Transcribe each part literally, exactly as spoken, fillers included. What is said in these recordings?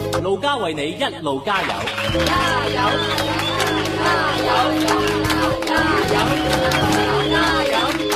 路加為你一路加油， 加油！加油！加油！加油！加油！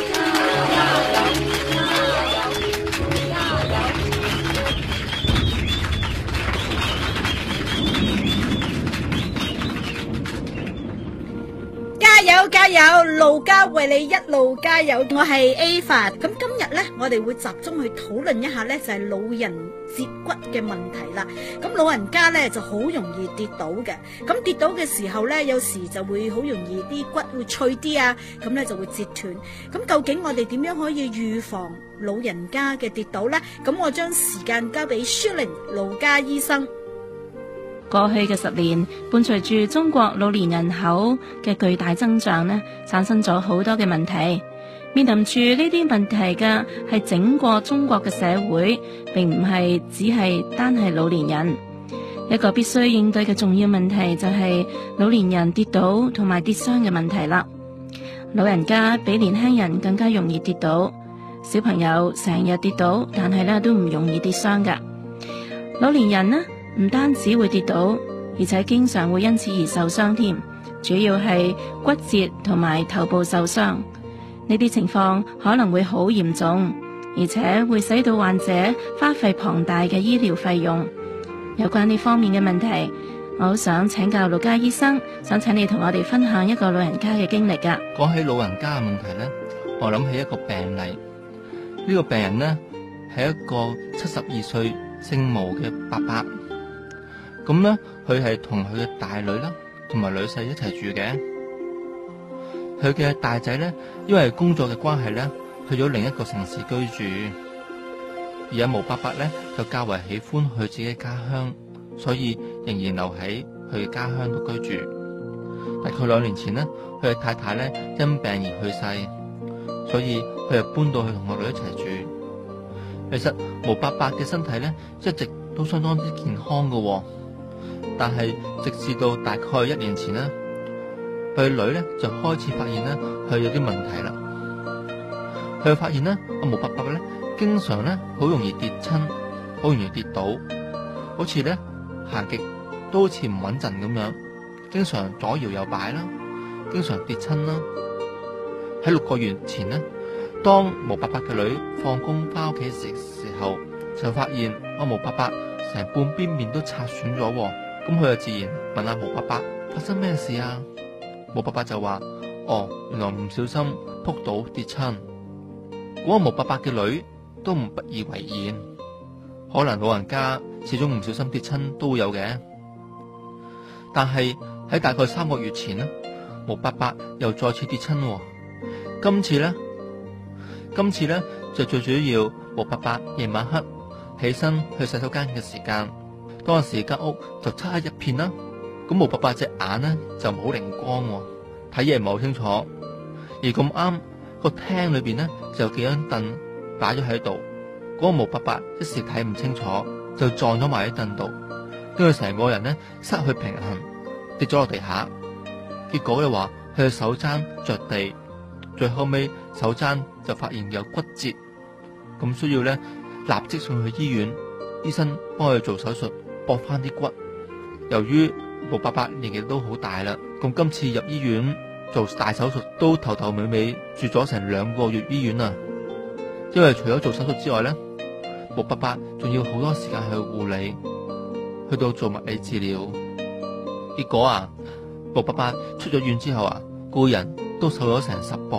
加油加油！路加為你一路加油。我係 Ava， 咁今日呢，我哋會集中去討論一下呢，就係老人接骨嘅問題啦。咁老人家呢就好容易跌倒嘅，咁跌倒嘅時候呢，有時就會好容易啲骨會脆啲啊，咁呢就會折斷。咁究竟我哋點樣可以預防老人家嘅跌倒呢？咁我將時間交俾 Shirley 路加醫生。 過去嘅十年，伴隨住中國老年人口嘅巨大增長呢，產生咗好多嘅問題。面臨住呢啲問題嘅係整個中國嘅社會，並唔係只係單係老年人。一個必須應對嘅重要問題就係老年人跌倒同埋跌傷嘅問題啦。老人家比年輕人更加容易跌倒，小朋友成日跌倒，但係呢都唔容易跌傷㗎。老年人呢，唔單止會跌倒，而且經常會因此而受傷添，主要係骨折同埋頭部受傷。呢啲情況可能會好嚴重，而且會使到患者花費龐大嘅醫療費用。有關呢方面嘅問題，我好想請教路加醫生，想請你同我哋分享一個老人家嘅經歷㗎。 講起老人家嘅問題呢，我諗起一個病例。呢個病人呢，係一個七十二歲姓毛嘅伯伯。咁呢，佢係同佢嘅大女啦，同埋女婿一齊住嘅。佢嘅大仔呢，因為工作嘅關係呢，去咗另一個城市居住。而阿毛伯伯呢，就較為喜歡去自己家鄉，所以仍然留喺佢嘅家鄉度居住。大概兩年前呢，佢嘅太太呢，因病而去世，所以佢就搬到去同個女一齊住。其實毛伯伯嘅身體呢，一直都相當之健康㗎喎。但係直至到大概一年前呢，佢女咧就開始發現咧佢有啲問題啦。佢發現咧阿毛伯伯咧經常咧好容易跌親，好容易跌倒，好似咧行極都好似唔穩陣咁樣，經常左搖右擺啦，經常跌親啦。喺六個月前呢，當毛伯伯嘅女放工翻屋企時時候，就發現阿毛伯伯成半邊面都擦損咗。咁佢就自然問阿毛伯伯發生咩事啊？毛伯伯就話：哦，原來唔小心撲倒跌親。嗰個毛伯伯嘅女都唔不以為然，可能老人家始終唔小心跌親都會有嘅。但係喺大概三個月前呢，毛伯伯又再次跌親。今次呢，今次呢就最主要毛伯伯夜晚黑起身去洗手間嘅時間。當時間屋就漆黑一片啦，咁毛伯伯隻眼呢就冇靈光，睇嘢唔係好清楚。而咁啱個廳裏邊呢就有幾張凳擺咗喺度，嗰個毛伯伯一時睇唔清楚，就撞咗埋喺凳度，跟住成個人呢失去平衡，跌咗落地下。結果嘅話，佢嘅手踭着地，最後尾手踭就發現有骨折，咁需要呢立即送去醫院，醫生幫佢做手術。駁翻啲骨。由於毛伯伯年紀都好大啦，咁今次入醫院做大手術都頭頭尾尾住咗成兩個月醫院啊。因為除咗做手術之外呢，毛伯伯仲要好多時間去護理，去到做物理治療。結果啊，毛伯伯出咗院之後啊，個人都瘦咗成十磅。